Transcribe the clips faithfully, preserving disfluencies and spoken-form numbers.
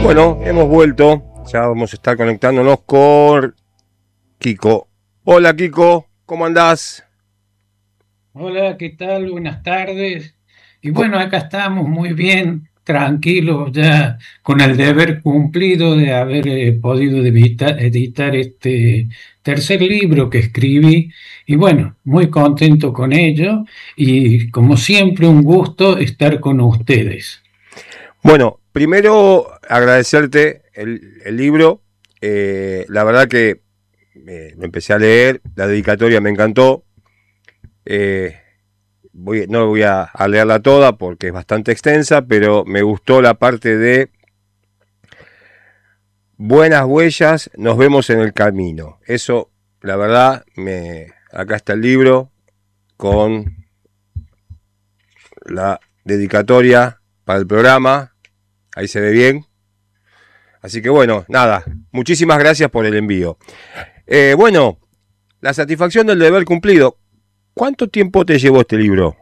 Bueno, hemos vuelto. Ya vamos a estar conectándonos con Kiko. Hola Kiko, ¿cómo andás? Hola, ¿qué tal? Buenas tardes. Y Co- bueno, acá estamos muy bien, tranquilos, ya con el deber cumplido de haber eh, podido edita- editar este tercer libro que escribí. Y bueno, muy contento con ello y como siempre un gusto estar con ustedes. Bueno, primero agradecerte el, el libro. Eh, la verdad que eh, me empecé a leer, la dedicatoria me encantó. Eh, voy- no voy a, a leerla toda porque es bastante extensa, pero me gustó la parte de buenas huellas, nos vemos en el camino. Eso, la verdad, me acá está el libro con la dedicatoria para el programa. Ahí se ve bien. Así que bueno, nada, muchísimas gracias por el envío. Eh, bueno, la satisfacción del deber cumplido. ¿Cuánto tiempo te llevó este libro?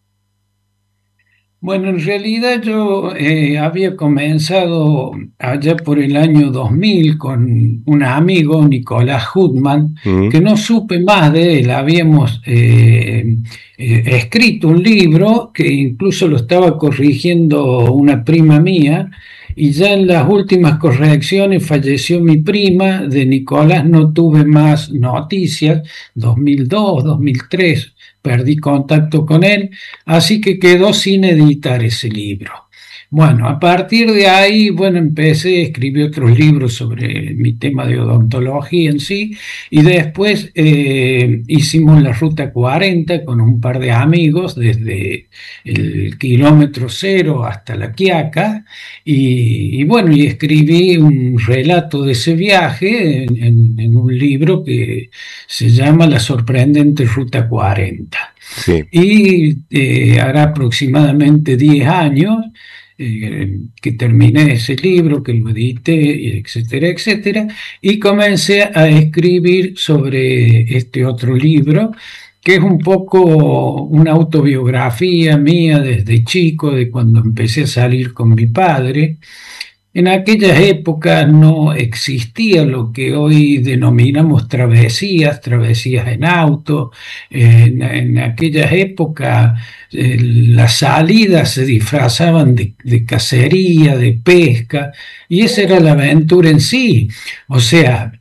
Bueno, en realidad yo eh, había comenzado allá por el año dos mil con un amigo, Nicolás Hutman, Mm, que no supe más de él. Habíamos eh, eh, escrito un libro que incluso lo estaba corrigiendo una prima mía, y ya en las últimas correcciones falleció mi prima. De Nicolás no tuve más noticias, dos mil dos, dos mil tres, perdí contacto con él. Así que quedó sin editar ese libro. Bueno, a partir de ahí, bueno, empecé, escribí otros libros sobre mi tema de odontología en sí, y después eh, hicimos la Ruta cuarenta con un par de amigos desde el kilómetro cero hasta La Quiaca, y, y bueno, y escribí un relato de ese viaje en, en- en un libro que se llama La sorprendente Ruta cuarenta. sí, Y eh, hará aproximadamente diez años eh, que terminé ese libro, que lo edité, etcétera, etcétera, y comencé a escribir sobre este otro libro, que es un poco una autobiografía mía desde chico, de cuando empecé a salir con mi padre. En aquellas épocas no existía lo que hoy denominamos travesías, travesías en auto. En, en aquellas épocas eh, las salidas se disfrazaban de, de cacería, de pesca, y esa era la aventura en sí. O sea,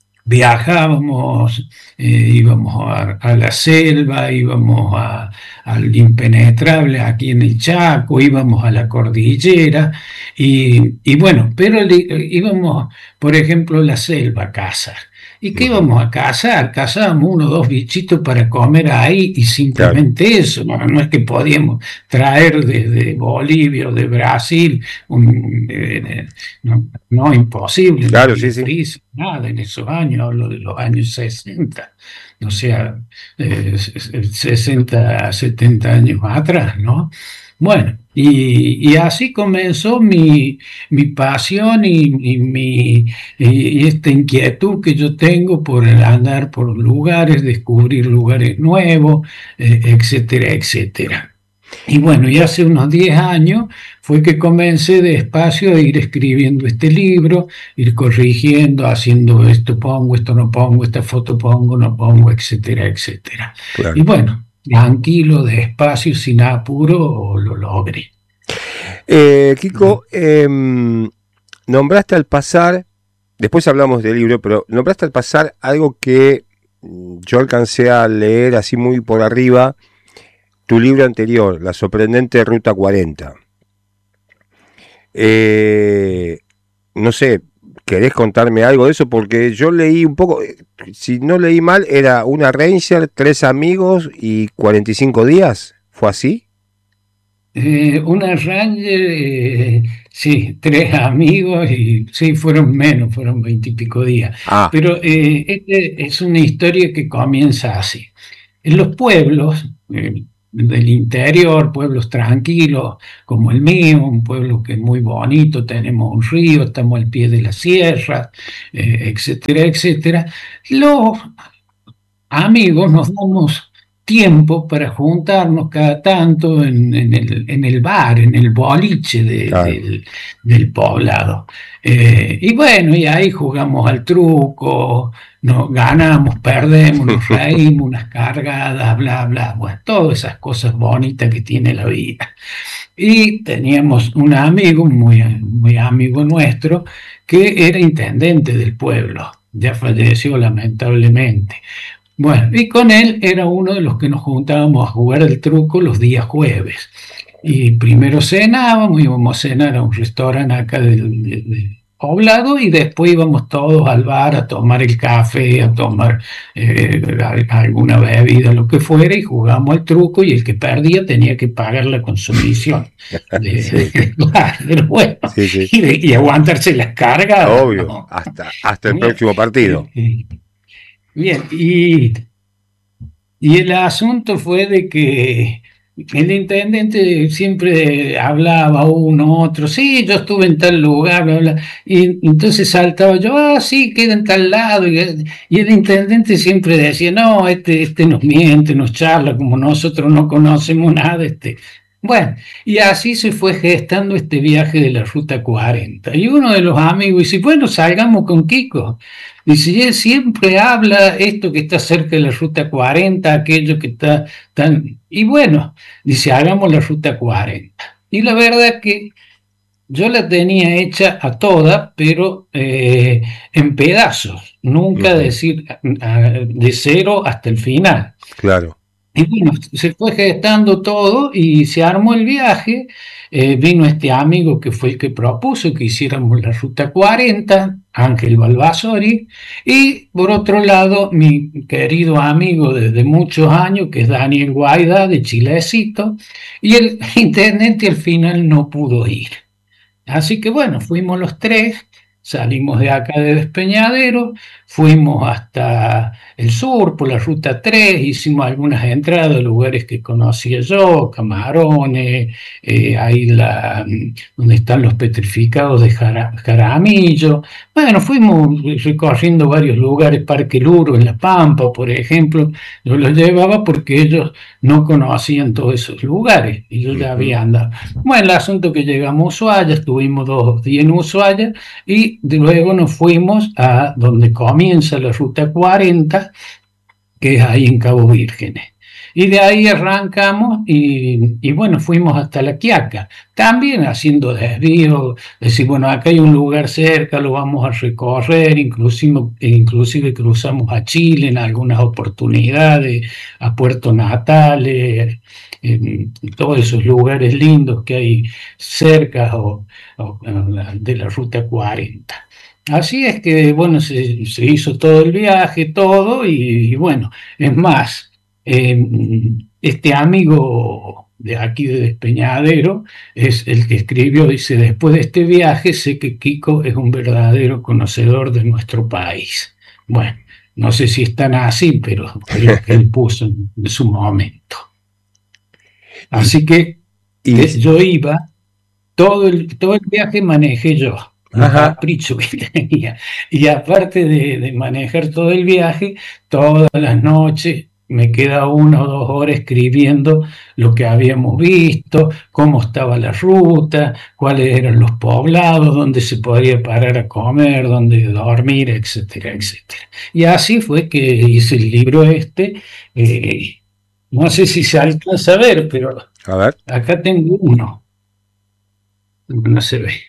viajábamos, eh, íbamos a, a la selva, íbamos a- al impenetrable aquí en el Chaco, íbamos a la cordillera, y, y bueno, pero li- íbamos, por ejemplo, a la selva a cazar. ¿Y qué ujú, íbamos a cazar? Cazábamos uno o dos bichitos para comer ahí, y claro. simplemente eso. No, no es que podíamos traer desde Bolivia o de Brasil un, eh, no, no, imposible, no Claro, había sí, sí. freezer, nada en esos años, hablo de los años sesenta, o sea, eh, sesenta, setenta años atrás, ¿no? Bueno, y, y así comenzó mi, mi pasión y, y mi, y, y esta inquietud que yo tengo por el andar por lugares, descubrir lugares nuevos, eh, etcétera, etcétera. Y bueno, y hace unos diez años fue que comencé despacio a ir escribiendo este libro, ir corrigiendo, haciendo esto pongo, esto no pongo, esta foto pongo, no pongo, etcétera, etcétera. Y Claro. bueno, tranquilo, despacio, sin apuro, lo logré. Eh, Kiko, em, nombraste al pasar, después hablamos del libro, pero nombraste al pasar algo que mm, yo alcancé a leer así muy por arriba, tu libro anterior, La sorprendente Ruta cuarenta. Eh, no sé, ¿querés contarme algo de eso? Porque yo leí un poco, eh, si no leí mal, era una Ranger, tres amigos y cuarenta y cinco días. ¿Fue así? Eh, una Ranger, eh, sí, tres amigos, y sí, fueron menos, fueron veintipico días. Ah, Pero eh, este es una historia que comienza así. En los pueblos eh, del interior, pueblos tranquilos como el mío, un pueblo que es muy bonito, tenemos un río, estamos al pie de la sierra, eh, etcétera, etcétera, los amigos nos damos tiempo para juntarnos cada tanto en, en el, en el bar, en el boliche de, Claro. del, del poblado. Eh, y bueno, y ahí jugamos al truco, nos ganamos, perdemos, nos reímos, unas cargadas, bla, bla, bueno, todas esas cosas bonitas que tiene la vida. Y teníamos un amigo, muy, muy amigo nuestro, que era intendente del pueblo, ya falleció lamentablemente. Bueno, y con él era uno de los que nos juntábamos a jugar el truco los días jueves. Y primero cenábamos, íbamos a cenar a un restaurante acá del, del- del poblado y después íbamos todos al bar a tomar el café, a tomar eh, alguna bebida, lo que fuera, y jugábamos al truco y el que perdía tenía que pagar la consumición. De, Sí, de- claro, pero bueno, sí, sí. y, de- y aguantarse las cargas, Obvio. ¿no? Hasta, hasta el próximo partido. Bien, y y el asunto fue de que el intendente siempre hablaba uno, otro, sí, yo estuve en tal lugar, bla, bla, y entonces saltaba yo, ah, sí, queda en tal lado, y, y el intendente siempre decía, no, este, este nos miente, nos charla, como nosotros no conocemos nada, este. Bueno, y así se fue gestando este viaje de la Ruta cuarenta. Y uno de los amigos dice, bueno, salgamos con Kiko. Dice, y él siempre habla esto que está cerca de la Ruta cuarenta, aquello que está tan... Y bueno, dice, hagamos la Ruta cuarenta. Y la verdad que yo la tenía hecha a toda, pero eh, en pedazos, nunca Ujú, decir a- a- de cero hasta el final. claro. Y bueno, se fue gestando todo y se armó el viaje. Eh, vino este amigo que fue el que propuso que hiciéramos la Ruta cuarenta, Ángel Balbasori, y por otro lado, mi querido amigo desde muchos años, que es Daniel Guaida, de Chilecito, y el intendente al final no pudo ir. Así que bueno, fuimos los tres, salimos de acá de Despeñadero, fuimos hasta el sur por la ruta tres, hicimos algunas entradas a lugares que conocía yo, Camarones, eh, ahí la, donde están los petrificados de Jara- Jaramillo. Bueno, fuimos recorriendo varios lugares, Parque Luro en La Pampa, por ejemplo. Yo los llevaba porque ellos no conocían todos esos lugares y yo ya Ujú. había andado. Bueno, el asunto que llegamos a Ushuaia, estuvimos dos días en Ushuaia y de luego nos fuimos a donde comienza la ruta cuarenta, que es ahí en Cabo Vírgenes. Y de ahí arrancamos y, y bueno, fuimos hasta La Quiaca, también haciendo desvíos, decir, bueno, acá hay un lugar cerca, lo vamos a recorrer, inclusive, inclusive cruzamos a Chile en algunas oportunidades, a Puerto Natales, en todos esos lugares lindos que hay cerca o, o, de la Ruta cuarenta. Así es que, bueno, se, se hizo todo el viaje, todo, y, y bueno, es más, eh, este amigo de aquí de Despeñadero es el que escribió, dice, después de este viaje sé que Kiko es un verdadero conocedor de nuestro país. Bueno, no sé si están así, pero es lo que él puso en, en su momento. Y, Así que y, te- yo iba, todo el, todo el viaje manejé yo, un ajá, capricho que tenía. Y aparte de, de manejar todo el viaje, todas las noches me quedaba una o dos horas escribiendo lo que habíamos visto, cómo estaba la ruta, cuáles eran los poblados, dónde se podría parar a comer, dónde dormir, etcétera, etcétera. Y así fue que hice el libro este. eh, no sé si se alcanza a ver, pero a ver. acá tengo uno, no se ve.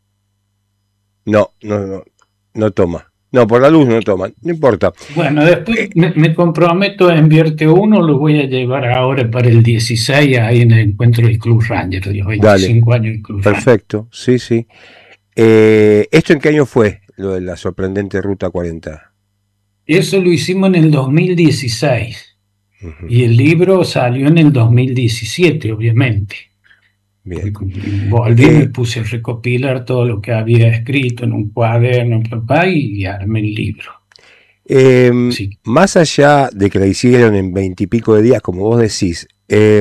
No, no, no, no toma. No, por la luz no toma. No importa. Bueno, después Eh, me, me comprometo a enviarte uno, lo voy a llevar ahora para el dieciséis ahí en el encuentro del Club Ranger, de los dale, veinticinco años del Club Ranger. perfecto. Sí, sí. Eh, ¿esto en qué año fue lo de la sorprendente Ruta cuarenta? Eso lo hicimos en el dos mil dieciséis Ujú, y el libro salió en el dos mil diecisiete, obviamente. bien. Volví, me Eh, puse a recopilar todo lo que había escrito en un cuaderno, papá, y armé el libro. eh, Sí. más allá de que la hicieron en veintipico de días, como vos decís, eh,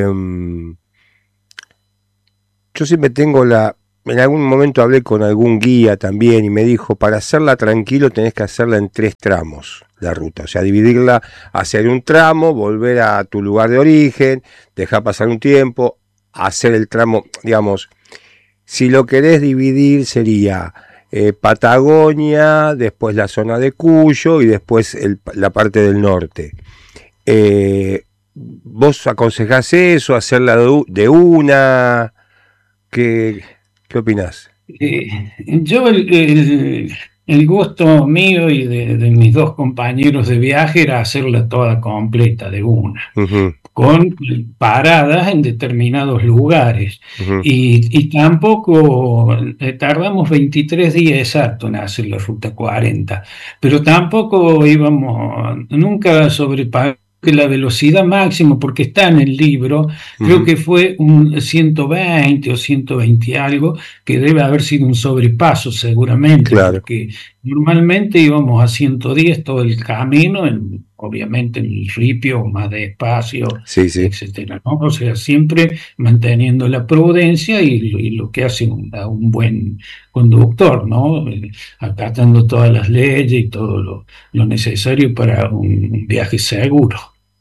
yo siempre tengo la... En algún momento hablé con algún guía también y me dijo, para hacerla tranquilo tenés que hacerla en tres tramos. la ruta. O sea, dividirla, hacer un tramo, volver a tu lugar de origen, dejar pasar un tiempo, hacer el tramo, digamos, si lo querés dividir sería eh, Patagonia, después la zona de Cuyo y después el, la parte del norte. Eh, ¿Vos aconsejás eso, hacerla de, de una? ¿Qué, qué opinás? Eh, yo el, el, el gusto mío y de, de mis dos compañeros de viaje era hacerla toda completa de una, Uh-huh, con paradas en determinados lugares. uh-huh. Y, y tampoco eh, tardamos veintitrés días exactos en hacer la ruta cuarenta, pero tampoco íbamos, nunca sobrepasamos la velocidad máxima, porque está en el libro, creo Uh-huh. que fue un ciento veinte o ciento veinte algo, que debe haber sido un sobrepaso seguramente, Claro. porque normalmente íbamos a ciento diez todo el camino, en, obviamente en el ripio, más despacio, Sí, sí. etcétera, ¿no? O sea, siempre manteniendo la prudencia y, y lo que hace un, a un buen conductor, ¿no? Eh, Acatando todas las leyes y todo lo, lo necesario para un viaje seguro.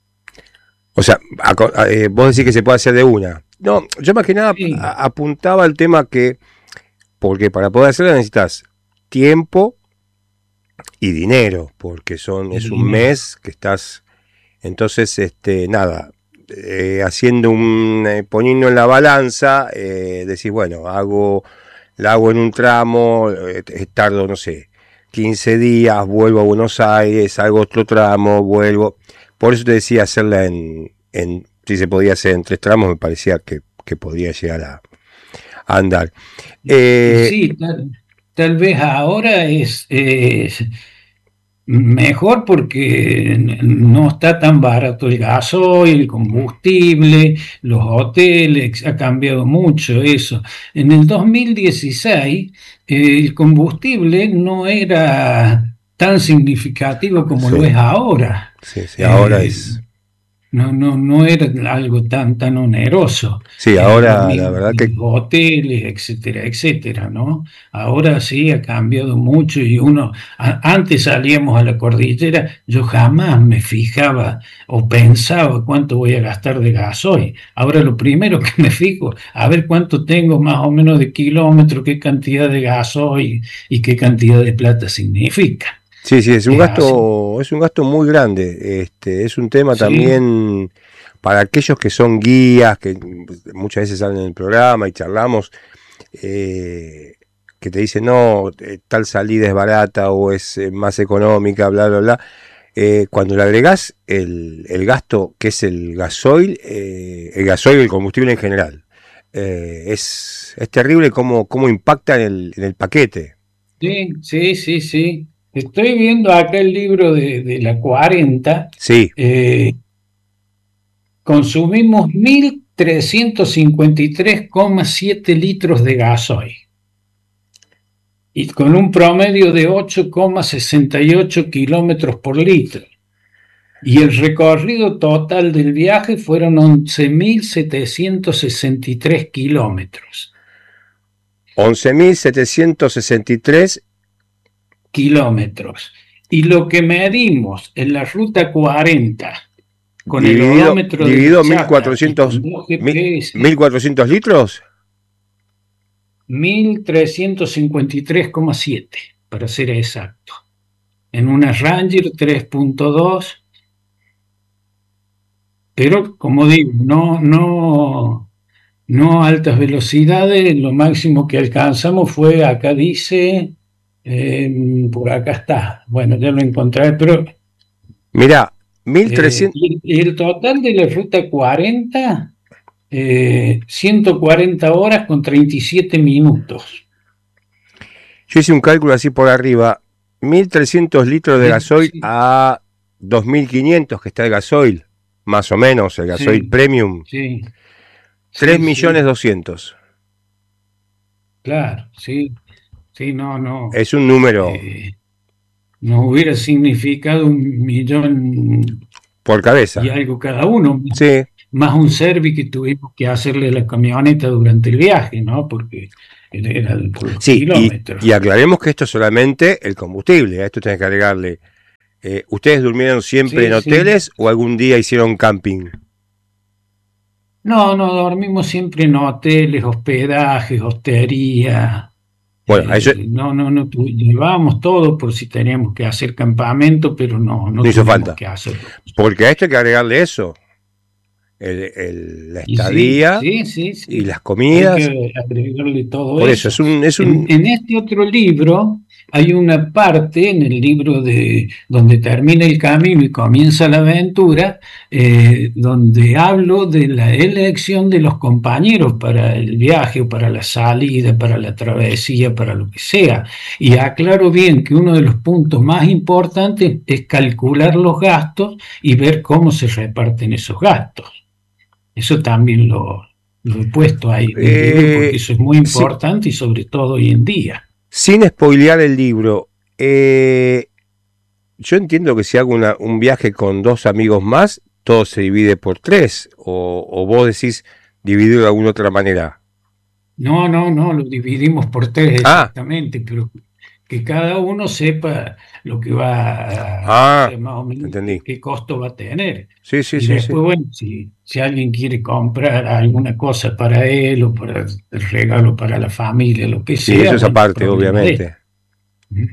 O sea, aco- a- eh, vos decís que se puede hacer de una. No, yo más que nada Sí, a- apuntaba al tema que, porque para poder hacerla necesitas tiempo y dinero, porque son, y es un dinero. mes que estás, entonces, este, nada, eh, haciendo un, eh, poniendo en la balanza, eh, decís, bueno, hago, la hago en un tramo, eh, tardo, no sé, quince días, vuelvo a Buenos Aires, hago otro tramo, vuelvo. Por eso te decía hacerla en, en si se podía hacer en tres tramos, me parecía que, que podría llegar a, a andar. Y Eh, sí, tal, tal vez ahora es, es mejor porque no está tan barato el gasoil, el combustible, los hoteles, ha cambiado mucho eso. En el dos mil dieciséis, eh, el combustible no era tan significativo como lo sí, es ahora. sí, sí, ahora Eh, es. no, no, no era algo tan, tan oneroso. Sí, Eh, lo ahora la mismo verdad que que los hoteles, etcétera, etcétera, ¿no? Ahora sí ha cambiado mucho y uno, a- antes salíamos a la cordillera, yo jamás me fijaba o pensaba cuánto voy a gastar de gasoil. Ahora lo primero que me fijo, a ver cuánto tengo más o menos de kilómetros, qué cantidad de gasoil y qué cantidad de plata significa. sí, sí, es un Es así. gasto, es un gasto muy grande. Este, es un tema Sí, también para aquellos que son guías, que muchas veces salen en el programa y charlamos, eh, que te dicen, no, eh, tal salida es barata o es eh, más económica, bla, bla, bla. Eh, cuando le agregás el, el gasto que es el gasoil, eh, el gasoil, el combustible en general, eh, es, es terrible cómo, cómo impacta en el, en el paquete. sí, sí, sí, sí. Estoy viendo acá el libro de, de la cuarenta. Sí, eh, Consumimos mil trescientos cincuenta y tres coma siete litros de gasoil y con un promedio de ocho coma sesenta y ocho kilómetros por litro. Y el recorrido total del viaje fueron once mil setecientos sesenta y tres kilómetros. once mil setecientos sesenta y tres Kilómetros. Y lo que medimos en la ruta cuarenta con el dividido, odómetro de la dividido chata y con mil cuatrocientos, dos mi- G P S, mil cuatrocientos litros. mil trescientos cincuenta y tres coma siete para ser exacto. En una Ranger tres punto dos, pero como digo, no, no, no altas velocidades, lo máximo que alcanzamos fue, acá dice, eh, por acá está, bueno, ya lo encontré, pero Mirá, eh, mil trescientos. y, y el total de la ruta cuarenta, eh, ciento cuarenta horas con treinta y siete minutos. Yo hice un cálculo así por arriba. mil trescientos litros de Eh, gasoil sí, a dos mil quinientos que está el gasoil. Más o menos, el gasoil sí, premium. sí, tres sí, millones sí, doscientos. claro, sí, sí, no, no. Es un número eh, Nos hubiera significado un millón por y cabeza. algo cada uno, Sí, más un service que tuvimos que hacerle a la camioneta durante el viaje, ¿no? Porque era por los sí, y, kilómetros. y aclaremos que esto es solamente el combustible. A esto tenés que agregarle Eh, ¿Ustedes durmieron siempre Sí, en sí. hoteles o algún día hicieron camping? No, no, dormimos siempre en hoteles, hospedajes, hostería. Bueno, a eso Eh, no, no, no, tu- llevábamos todo por si teníamos que hacer campamento, pero no, no no hizo tuvimos falta. que hacerlo. Porque a esto hay que agregarle eso, el, el- la Y sí, estadía sí, sí, y sí. las Hay comidas. que agregarle todo Por eso, eso. es un, es En, un, en este otro libro hay una parte, en el libro de donde termina el camino y comienza la aventura, eh, donde hablo de la elección de los compañeros para el viaje o para la salida, para la travesía, para lo que sea. Y aclaro bien que uno de los puntos más importantes es calcular los gastos y ver cómo se reparten esos gastos. Eso también lo, lo he puesto ahí en el libro porque eh, eso es muy si- importante y sobre todo hoy en día. sin spoilear el libro, eh, yo entiendo que si hago una, un viaje con dos amigos más, todo se divide por tres, o, o vos decís dividirlo de alguna otra manera. No, no, no, lo dividimos por tres Ah, exactamente, pero que cada uno sepa lo que va, a- o sea, ah, más o menos entendí. qué, qué costo va a tener. Sí, sí, Y sí, sí. después, bueno, si, si alguien quiere comprar alguna cosa para él o para el regalo para la familia, lo que Sí, sea, eso es bueno, aparte, problema de él. obviamente. ¿Mm?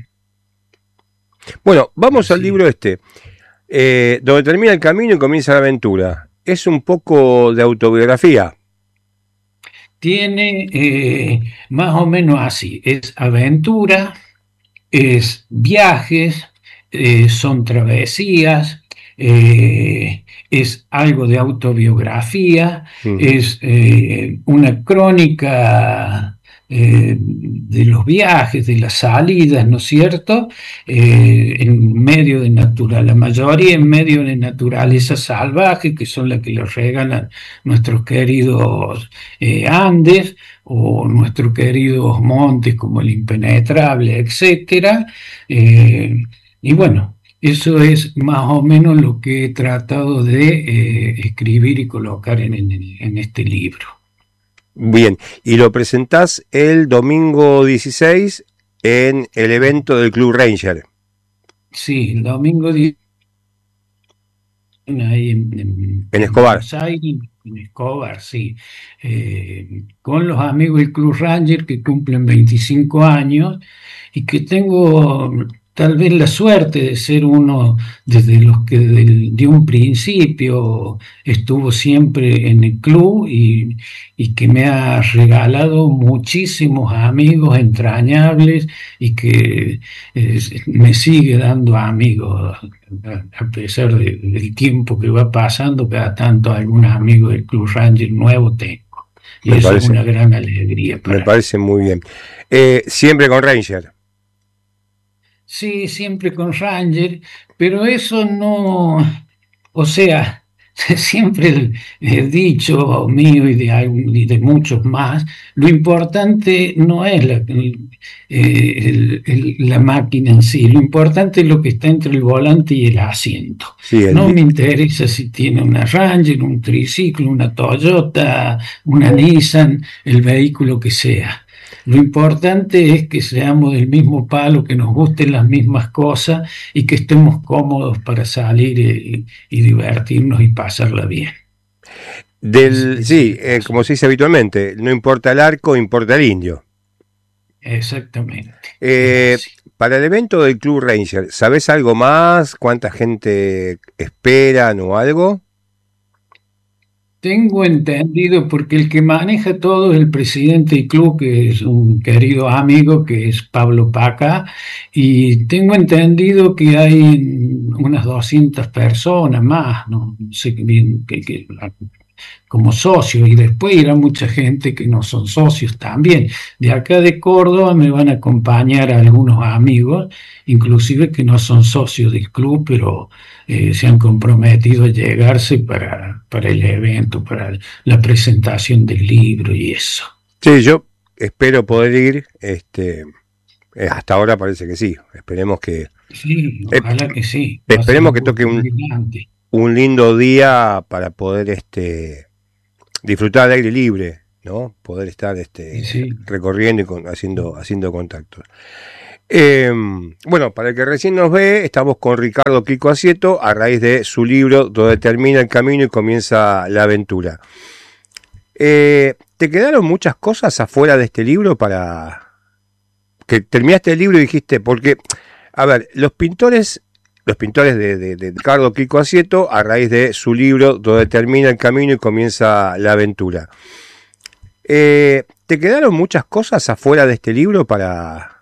Bueno, vamos al Así. libro este, eh, donde termina el camino y comienza la aventura. Es un poco de autobiografía. Tiene eh, más o menos así, es aventura, es viajes, eh, son travesías, eh, es algo de autobiografía, Ujú. es eh, una crónica eh, de los viajes, de las salidas, ¿no es cierto? Eh, en medio de natural, la mayoría en medio de naturaleza salvaje, que son las que les regalan nuestros queridos eh, Andes o nuestros queridos montes como el Impenetrable, etcétera. Eh, y bueno, eso es más o menos lo que he tratado de eh, escribir y colocar en, en, en este libro. Bien, y lo presentás el domingo dieciséis en el evento del Club Ranger, Sí, el domingo ahí en, en- en en Escobar. Buenos Aires, en Escobar, sí, eh, con los amigos del Club Ranger que cumplen veinticinco años y que tengo tal vez la suerte de ser uno desde los que del- de un principio estuvo siempre en el club y, y que me ha regalado muchísimos amigos entrañables y que eh, me sigue dando amigos a pesar de- del tiempo que va pasando, cada tanto algún amigo del Club Ranger nuevo tengo. Y Me eso es parece, una gran alegría me para mí. parece muy bien. Eh, siempre con Ranger. Sí, siempre con Ranger, pero eso no, o sea, siempre he dicho mío y de, algún- y de muchos más, lo importante no es la, el- el- el- la máquina en sí, lo importante es lo que está entre el volante y el asiento. Sí, el, No di- me interesa si tiene una Ranger, un triciclo, una Toyota, una Nissan, el vehículo que sea. Lo importante es que seamos del mismo palo, que nos gusten las mismas cosas y que estemos cómodos para salir y, y divertirnos y pasarla bien. Ese, del, ese es sí, el eh, caso. como se dice habitualmente, no importa el arco, importa el indio. Exactamente, es Eh, así. para el evento del Club Ranger, ¿sabés algo más? ¿Cuánta gente esperan o algo? Tengo entendido, porque el que maneja todo es el presidente del club, que es un querido amigo, que es Pablo Paca, y tengo entendido que hay unas doscientas personas más, no sé bien, que, que- como socios, y después irá mucha gente que no son socios también. De acá de Córdoba me van a acompañar algunos amigos, inclusive que no son socios del club, pero eh, se han comprometido a llegarse para, para el evento, para la presentación del libro y eso. Sí, yo espero poder ir. Este, eh, hasta ahora parece que sí. Esperemos que, Sí, eh, ojalá que sí, va a ser esperemos un que toque gusto un, muy grande. un lindo día para poder este, disfrutar al aire libre, ¿no? Poder estar Y este, sí, recorriendo y con- haciendo, haciendo contactos. Eh, bueno, para el que recién nos ve, estamos con Ricardo Kiko Asieto a raíz de su libro Donde termina el camino y comienza la aventura. Eh, ¿Te quedaron muchas cosas afuera de este libro para que terminaste el libro y dijiste, porque, a ver, los pintores, los pintores de, de, de Ricardo Kiko Asieto a raíz de su libro Donde termina el camino y comienza la aventura. Eh, ¿Te quedaron muchas cosas afuera de este libro para